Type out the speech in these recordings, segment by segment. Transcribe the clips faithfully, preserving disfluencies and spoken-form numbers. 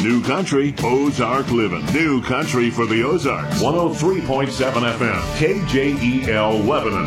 New Country, Ozark Living. New Country for the Ozarks. one oh three point seven F M, K J E L Lebanon.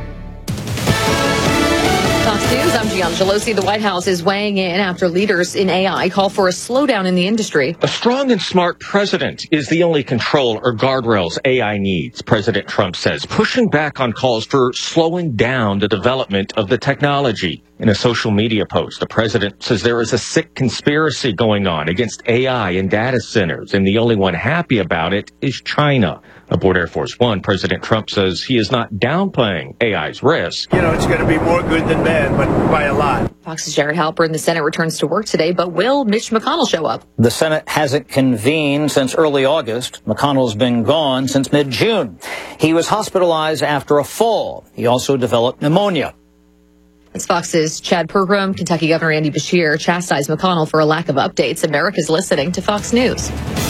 Fox News, I'm Gianna Gelosi. The White House is weighing in after leaders in A I call for a slowdown in the industry. A strong and smart president is the only control or guardrails A I needs, President Trump says, pushing back on calls for slowing down the development of the technology. In a social media post, the president says there is a sick conspiracy going on against A I and data centers, and the only one happy about it is China. Aboard Air Force One, President Trump says he is not downplaying A I's risk. You know, it's going to be more good than bad, but by a lot. Fox's Jared Halpern. The Senate returns to work today, but will Mitch McConnell show up? The Senate hasn't convened since early August. McConnell's been gone since mid-June. He was hospitalized after a fall. He also developed pneumonia. It's Fox's Chad Pergram. Kentucky Governor Andy Beshear chastised McConnell for a lack of updates. America's listening to Fox News.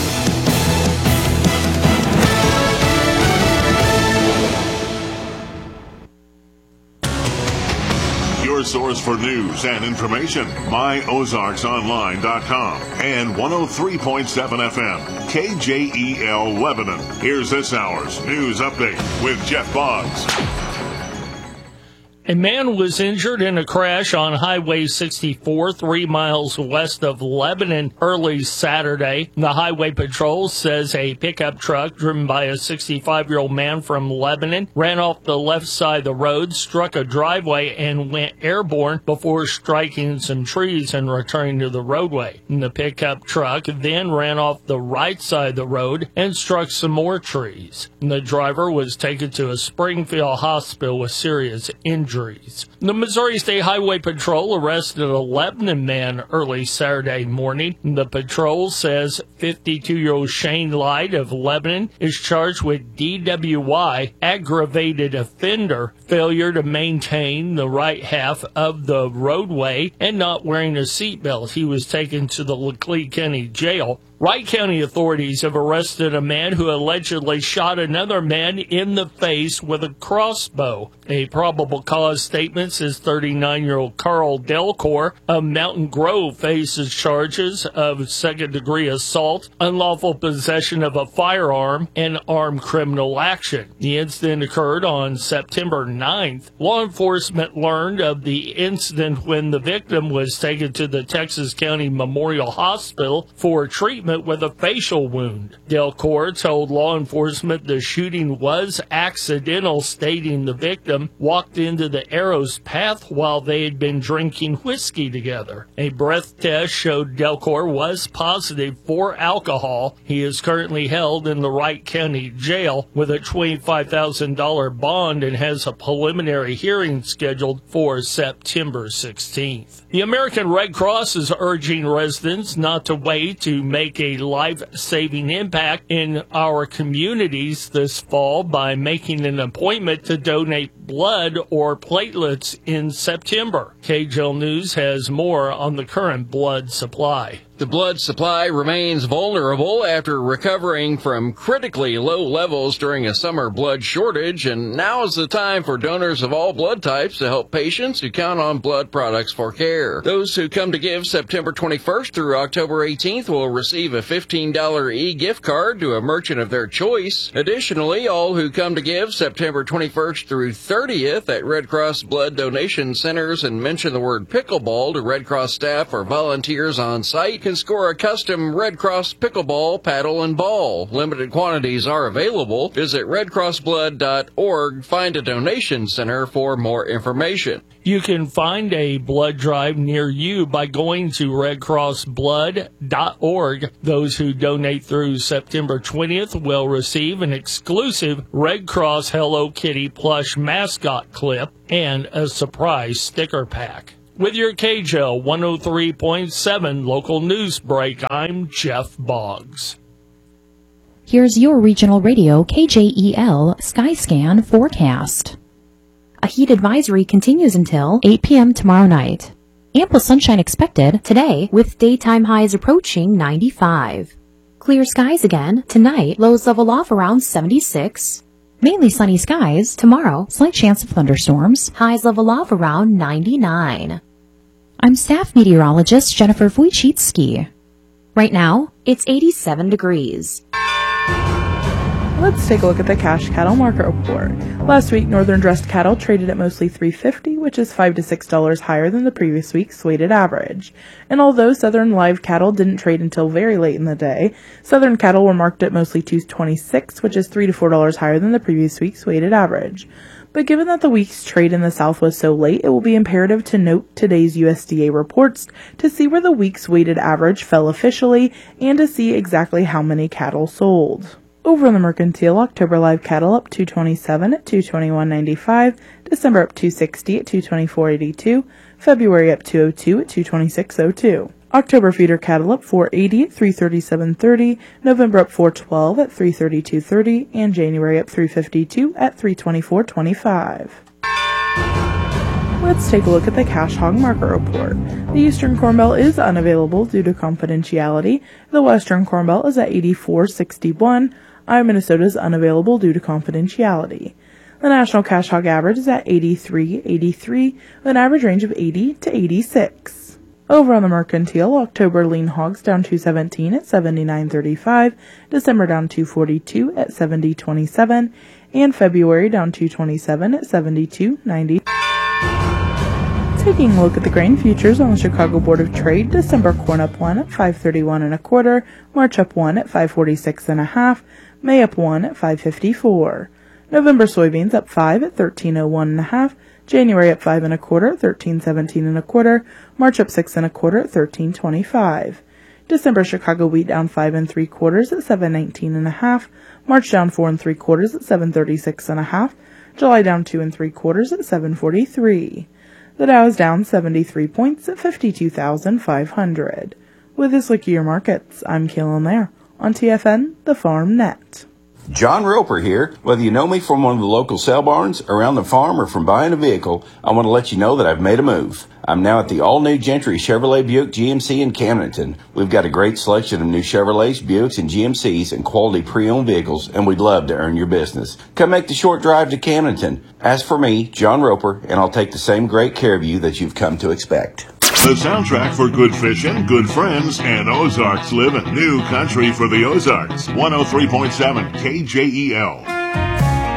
Your source for news and information, my ozarks online dot com and one oh three point seven F M, K J E L Lebanon. Here's this hour's news update with Jeff Boggs. A man was injured in a crash on Highway sixty-four, three miles west of Lebanon early Saturday. The Highway Patrol says a pickup truck driven by a sixty-five-year-old man from Lebanon ran off the left side of the road, struck a driveway, and went airborne before striking some trees and returning to the roadway. The pickup truck then ran off the right side of the road and struck some more trees. The driver was taken to a Springfield hospital with serious injuries. The Missouri State Highway Patrol arrested a Lebanon man early Saturday morning. The patrol says fifty-two-year-old Shane Light of Lebanon is charged with D W I, aggravated offender, failure to maintain the right half of the roadway, and not wearing a seatbelt. He was taken to the Laclede County Jail. Wright County authorities have arrested a man who allegedly shot another man in the face with a crossbow. A probable cause statement says thirty-nine-year-old Carl Delcor of Mountain Grove faces charges of second-degree assault, unlawful possession of a firearm, and armed criminal action. The incident occurred on September ninth. Law enforcement learned of the incident when the victim was taken to the Texas County Memorial Hospital for treatment with a facial wound. Delcor told law enforcement the shooting was accidental, stating the victim walked into the arrow's path while they had been drinking whiskey together. A breath test showed Delcor was positive for alcohol. He is currently held in the Wright County Jail with a twenty-five thousand dollars bond and has a preliminary hearing scheduled for September sixteenth. The American Red Cross is urging residents not to wait to make a life-saving impact in our communities this fall by making an appointment to donate blood or platelets in September. K J L News has more on the current blood supply. The blood supply remains vulnerable after recovering from critically low levels during a summer blood shortage, and now is the time for donors of all blood types to help patients who count on blood products for care. Those who come to give September twenty-first through October eighteenth will receive a fifteen dollars e-gift card to a merchant of their choice. Additionally, all who come to give September twenty-first through thirtieth at Red Cross blood donation centers and mention the word pickleball to Red Cross staff or volunteers on site can score a custom Red Cross pickleball paddle and ball. Limited quantities are available. Visit red cross blood dot org. Find a donation center for more information. You can find a blood drive near you by going to red cross blood dot org. Those who donate through September twentieth will receive an exclusive Red Cross Hello Kitty plush mascot clip and a surprise sticker pack. With your K J L one oh three point seven local news break, I'm Jeff Boggs. Here's your regional radio K J E L Skyscan forecast. A heat advisory continues until eight p.m. tomorrow night. Ample sunshine expected today with daytime highs approaching ninety-five. Clear skies again tonight, lows level off around seventy-six. Mainly sunny skies tomorrow, slight chance of thunderstorms, highs level off around ninety-nine. I'm staff meteorologist Jennifer Wojcicki. Right now, It's eighty-seven degrees. Let's take a look at the cash cattle market report. Last week, northern dressed cattle traded at mostly three fifty, which is five to six dollars higher than the previous week's weighted average. And although southern live cattle didn't trade until very late in the day, southern cattle were marked at mostly two twenty-six, which is three to four dollars higher than the previous week's weighted average. But given that the week's trade in the South was so late, it will be imperative to note today's U S D A reports to see where the week's weighted average fell officially and to see exactly how many cattle sold. Over in the mercantile, October live cattle up two twenty-seven at two twenty-one ninety-five, December up two sixty at two twenty-four eighty-two, February up two oh two at two twenty-six oh two. October feeder cattle up four eighty at three thirty-seven thirty, November up four twelve at three thirty-two thirty, and January up three fifty-two at three twenty-four twenty-five. Let's take a look at the cash hog market report. The Eastern Corn Belt is unavailable due to confidentiality. The Western Corn Belt is at eighty-four sixty-one. Iowa, Minnesota is unavailable due to confidentiality. The national cash hog average is at eighty-three eighty-three, with an average range of eighty to eighty-six. Over on the mercantile, October lean hogs down two seventeen at seventy-nine thirty-five, December down two forty-two at seventy twenty-seven, and February down two twenty-seven at seventy-two ninety. Taking a look at the grain futures on the Chicago Board of Trade, December corn up one at five thirty-one and a quarter, March up one at five forty-six and a half, May up one at five fifty-four. November soybeans up five at thirteen oh one and a half, January up five and a quarter at thirteen seventeen and a quarter, March up six and a quarter at thirteen twenty-five. December Chicago wheat down five and three quarters at seven nineteen and a half, March down four and three quarters at seven thirty-six and a half, July down two and three quarters at seven forty-three. The Dow is down seventy-three points at fifty-two thousand five hundred. With this look at your markets, I'm Keelan Lair on T F N, the Farm Net. John Roper here. Whether you know me from one of the local sale barns, around the farm, or from buying a vehicle, I want to let you know that I've made a move. I'm now at the all-new Gentry Chevrolet Buick G M C in Camdenton. We've got a great selection of new Chevrolets, Buicks, and G M Cs and quality pre-owned vehicles, and we'd love to earn your business. Come make the short drive to Camdenton. Ask for me, John Roper, and I'll take the same great care of you that you've come to expect. The soundtrack for good fishing, good friends, and Ozarks living. New country for the Ozarks. one oh three point seven K J E L.